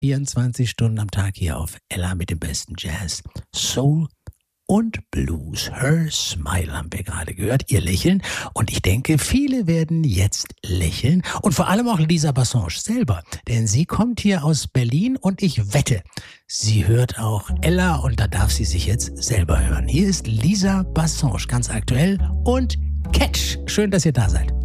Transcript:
24 Stunden am Tag hier auf Ella mit dem besten Jazz, Soul und Blues. Her Smile haben wir gerade gehört, ihr Lächeln. Und ich denke, viele werden jetzt lächeln. Und vor allem auch Lisa Bassange selber. Denn sie kommt hier aus Berlin und ich wette, sie hört auch Ella und da darf sie sich jetzt selber hören. Hier ist Lisa Bassange, ganz aktuell und Catch. Schön, dass ihr da seid.